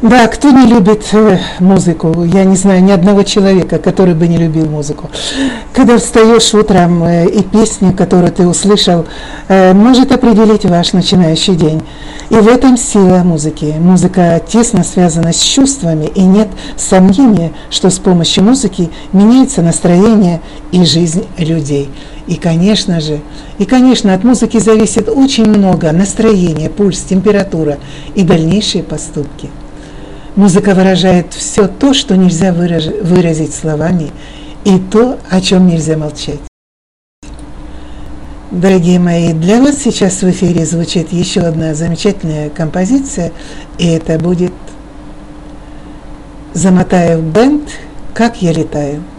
Да, кто не любит музыку? Я не знаю ни одного человека, который бы не любил музыку. Когда встаешь утром, и песня, которую ты услышал, может определить ваш начинающий день. И в этом сила музыки. Музыка тесно связана с чувствами, и нет сомнения, что с помощью музыки меняется настроение и жизнь людей. И, конечно, от музыки зависит очень много: настроение, пульс, температура и дальнейшие поступки. Музыка выражает все то, что нельзя выразить словами, и то, о чем нельзя молчать. Дорогие мои, для вас сейчас в эфире звучит еще одна замечательная композиция, и это будет Замотаев бенд «Как я летаю».